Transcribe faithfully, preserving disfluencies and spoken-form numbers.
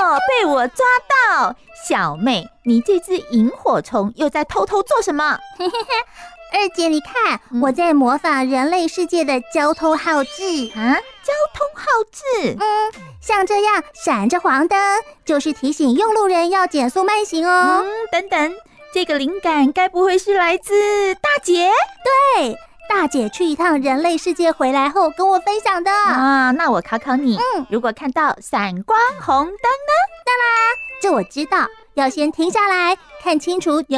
被我抓到！小妹，你这只萤火虫又在偷偷做什么？ 二姐，你看，嗯、我在模仿人类世界的交通号志啊！交通号志， 嗯，像这样闪着黄灯，就是提醒用路人要减速慢行哦。 嗯，等等，这个灵感该不会是来自大姐？ 对，大姐去一趟人类世界回来后跟我分享的啊。那我考考你， 嗯， 如果看到闪光红灯呢？ 当然，这我知道，要先停下来看清楚有